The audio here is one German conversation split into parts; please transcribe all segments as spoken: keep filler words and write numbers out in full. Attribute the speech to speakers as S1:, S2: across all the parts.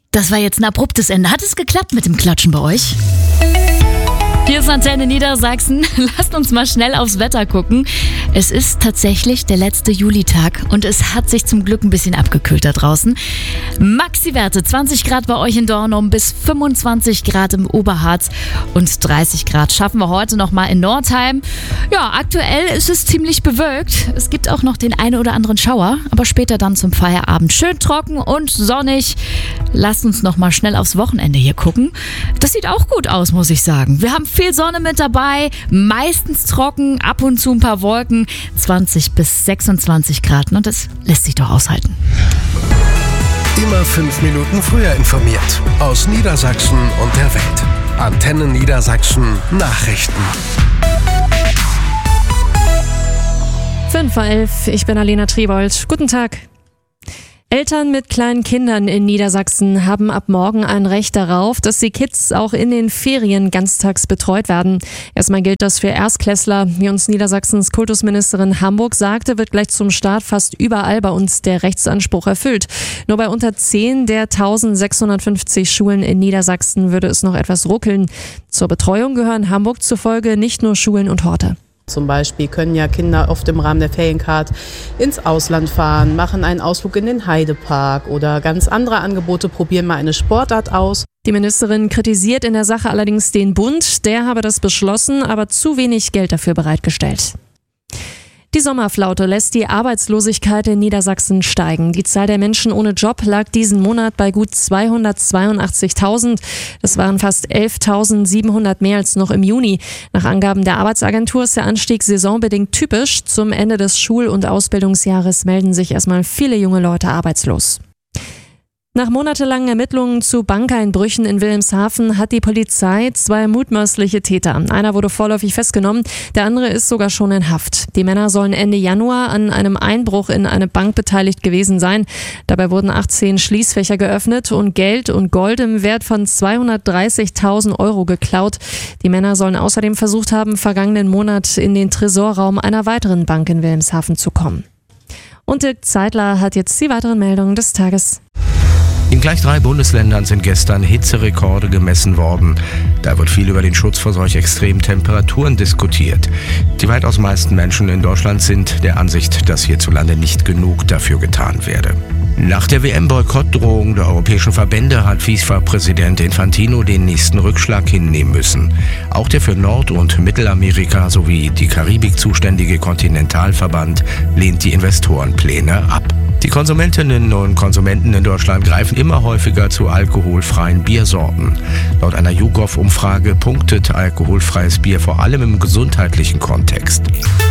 S1: Das war jetzt ein abruptes Ende. Hat es geklappt mit dem Klatschen bei euch? Hier ist Antenne Niedersachsen. Lasst uns mal schnell aufs Wetter gucken. Es ist tatsächlich der letzte Julitag und es hat sich zum Glück ein bisschen abgekühlt da draußen. Maxi-Werte zwanzig Grad bei euch in Dornum bis fünfundzwanzig Grad im Oberharz und dreißig Grad schaffen wir heute noch mal in Nordheim. Ja, aktuell ist es ziemlich bewölkt. Es gibt auch noch den einen oder anderen Schauer, aber später dann zum Feierabend schön trocken und sonnig. Lasst uns noch mal schnell aufs Wochenende hier gucken. Das sieht auch gut aus, muss ich sagen. Wir haben viel Sonne mit dabei, meistens trocken, ab und zu ein paar Wolken, zwanzig bis sechsundzwanzig Grad. Und das lässt sich doch aushalten.
S2: Immer fünf Minuten früher informiert. Aus Niedersachsen und der Welt. Antenne Niedersachsen Nachrichten.
S3: fünf vor elf, ich bin Alena Triebold. Guten Tag. Eltern mit kleinen Kindern in Niedersachsen haben ab morgen ein Recht darauf, dass die Kids auch in den Ferien ganztags betreut werden. Erstmal gilt das für Erstklässler. Wie uns Niedersachsens Kultusministerin Hamburg sagte, wird gleich zum Start fast überall bei uns der Rechtsanspruch erfüllt. Nur bei unter zehn der eintausendsechshundertfünfzig Schulen in Niedersachsen würde es noch etwas ruckeln. Zur Betreuung gehören Hamburg zufolge nicht nur Schulen und Horte.
S4: Zum Beispiel können ja Kinder oft im Rahmen der Feriencard ins Ausland fahren, machen einen Ausflug in den Heidepark oder ganz andere Angebote, probieren mal eine Sportart aus.
S3: Die Ministerin kritisiert in der Sache allerdings den Bund. Der habe das beschlossen, aber zu wenig Geld dafür bereitgestellt. Die Sommerflaute lässt die Arbeitslosigkeit in Niedersachsen steigen. Die Zahl der Menschen ohne Job lag diesen Monat bei gut zweihundertzweiundachtzigtausend. Das waren fast elftausendsiebenhundert mehr als noch im Juni. Nach Angaben der Arbeitsagentur ist der Anstieg saisonbedingt typisch. Zum Ende des Schul- und Ausbildungsjahres melden sich erstmal viele junge Leute arbeitslos. Nach monatelangen Ermittlungen zu Bankeinbrüchen in Wilhelmshaven hat die Polizei zwei mutmaßliche Täter. Einer wurde vorläufig festgenommen, der andere ist sogar schon in Haft. Die Männer sollen Ende Januar an einem Einbruch in eine Bank beteiligt gewesen sein. Dabei wurden achtzehn Schließfächer geöffnet und Geld und Gold im Wert von zweihundertdreißigtausend Euro geklaut. Die Männer sollen außerdem versucht haben, vergangenen Monat in den Tresorraum einer weiteren Bank in Wilhelmshaven zu kommen. Und Dirk Zeitler hat jetzt die weiteren Meldungen des Tages.
S5: In gleich drei Bundesländern sind gestern Hitzerekorde gemessen worden. Da wird viel über den Schutz vor solch extremen Temperaturen diskutiert. Die weitaus meisten Menschen in Deutschland sind der Ansicht, dass hierzulande nicht genug dafür getan werde. Nach der W M-Boykottdrohung der europäischen Verbände hat FIFA-Präsident Infantino den nächsten Rückschlag hinnehmen müssen. Auch der für Nord- und Mittelamerika sowie die Karibik zuständige Kontinentalverband lehnt die Investorenpläne ab. Die Konsumentinnen und Konsumenten in Deutschland greifen immer häufiger zu alkoholfreien Biersorten. Laut einer YouGov-Umfrage punktet alkoholfreies Bier vor allem im gesundheitlichen Kontext.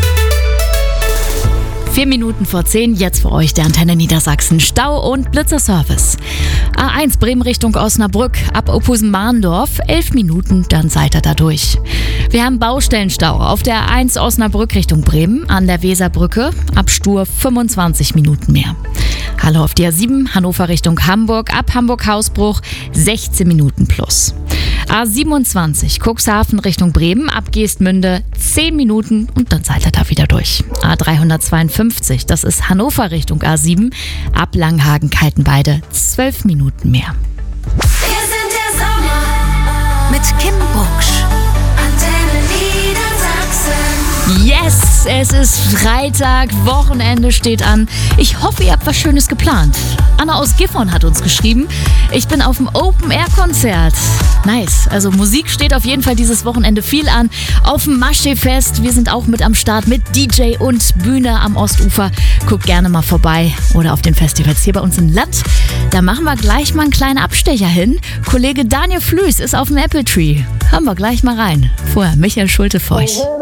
S1: Vier Minuten vor zehn, jetzt für euch der Antenne Niedersachsen Stau- und Blitzerservice. A eins Bremen Richtung Osnabrück, ab Ophusen-Mahndorf, elf Minuten, dann seid ihr da durch. Wir haben Baustellenstau auf der A eins Osnabrück Richtung Bremen, an der Weserbrücke, ab Stur fünfundzwanzig Minuten mehr. Hallo auf der A sieben, Hannover Richtung Hamburg, ab Hamburg-Hausbruch, sechzehn Minuten plus. A siebenundzwanzig, Cuxhaven Richtung Bremen, ab Geestmünde, zehn Minuten und dann seid ihr da wieder durch. A dreihundertzweiundfünfzig, das ist Hannover Richtung A sieben, ab Langhagen-Kaltenbeide, zwölf Minuten mehr.
S6: Wir sind der Sommer mit Kim Bucksch. Antenne Niedersachsen.
S1: Yes, es ist Freitag, Wochenende steht an. Ich hoffe, ihr habt was Schönes geplant. Anna aus Gifhorn hat uns geschrieben, ich bin auf dem Open-Air-Konzert. Nice, also Musik steht auf jeden Fall dieses Wochenende viel an. Auf dem Maschee-Fest, wir sind auch mit am Start mit D J und Bühne am Ostufer. Guckt gerne mal vorbei oder auf den Festivals hier bei uns im Land. Da machen wir gleich mal einen kleinen Abstecher hin. Kollege Daniel Flüß ist auf dem Apple Tree. Hören wir gleich mal rein. Vorher Michael Schulte für euch.